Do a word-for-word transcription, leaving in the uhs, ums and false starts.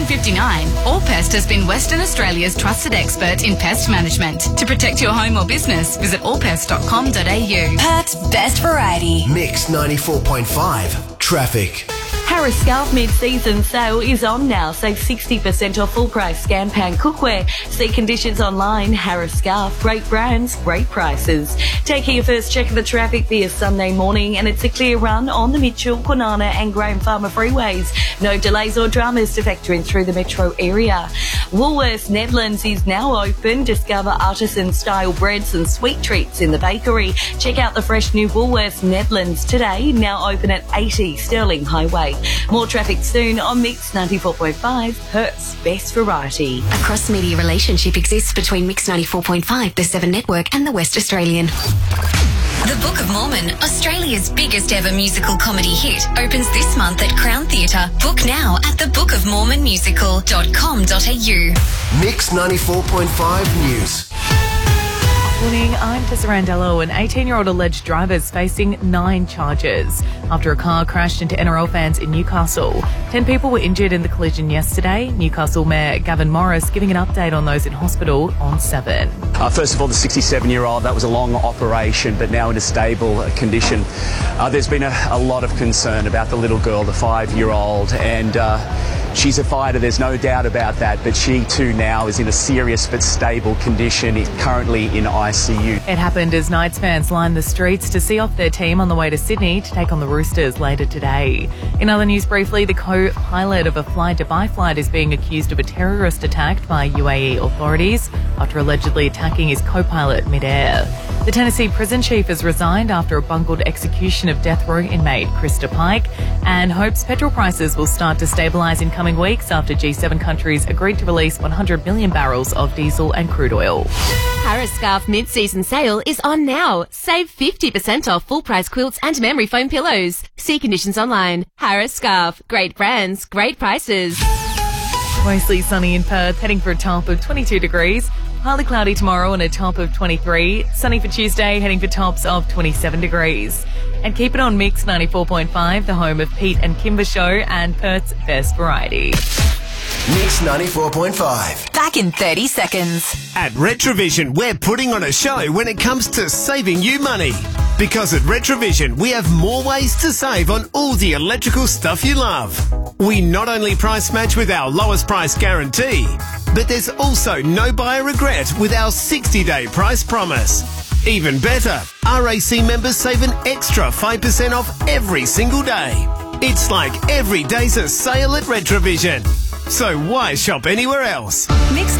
fifty-nine, Allpest has been Western Australia's trusted expert in pest management. To protect your home or business, visit allpest dot com dot a u. Perth's best variety. Mix ninety-four point five. Traffic. Harris Scarfe mid-season sale is on now. Save sixty percent off full-price scan pan cookware. See conditions online. Harris Scarfe. Great brands, great prices. Taking your first check of the traffic via Sunday morning, and it's a clear run on the Mitchell, Kwinana and Graham Farmer freeways. No delays or dramas to factor in through the metro area. Woolworths Netherlands is now open. Discover artisan-style breads and sweet treats in the bakery. Check out the fresh new Woolworths Netherlands today, now open at eighty Stirling Highway. More traffic soon on Mix ninety-four point five, Perth's best variety. A cross-media relationship exists between Mix ninety-four point five, the Seven Network and the West Australian. The Book of Mormon, Australia's biggest ever musical comedy hit, opens this month at Crown Theatre. Book now at the book of mormon musical dot com dot a u. Mix ninety-four point five News. Morning, I'm Tessa Randello. An eighteen-year-old alleged driver is facing nine charges after a car crashed into N R L fans in Newcastle. Ten people were injured in the collision yesterday. Newcastle Mayor Gavin Morris giving an update on those in hospital on seven. Uh, first of all, the sixty-seven-year-old, that was a long operation, but now in a stable condition. Uh, there's been a, a lot of concern about the little girl, the five-year-old, and uh, she's a fighter, there's no doubt about that, but she too now is in a serious but stable condition, currently in I C U. It happened as Knights fans lined the streets to see off their team on the way to Sydney to take on the Roosters later today. In other news briefly, the co-pilot of a Fly Dubai flight is being accused of a terrorist attack by U A E authorities after allegedly attacking his co-pilot mid-air. The Tennessee prison chief has resigned after a bungled execution of death row inmate Krista Pike, and hopes petrol prices will start to stabilise in coming weeks after G seven countries agreed to release one hundred million barrels of diesel and crude oil. Harris Scarfe mid-season sale is on now. Save fifty percent off full-price quilts and memory foam pillows. See conditions online. Harris Scarfe. Great brands, great prices. Mostly sunny in Perth, heading for a top of twenty-two degrees. Partly cloudy tomorrow and a top of twenty-three. Sunny for Tuesday, heading for tops of twenty-seven degrees. And keep it on Mix ninety-four point five, the home of Pete and Kimber Show and Perth's best variety. Mix ninety-four point five. Back in thirty seconds. At Retrovision, we're putting on a show when it comes to saving you money. Because at Retrovision, we have more ways to save on all the electrical stuff you love. We not only price match with our lowest price guarantee, but there's also no buyer regret with our sixty-day price promise. Even better, R A C members save an extra five percent off every single day. It's like every day's a sale at Retrovision. So why shop anywhere else? Mix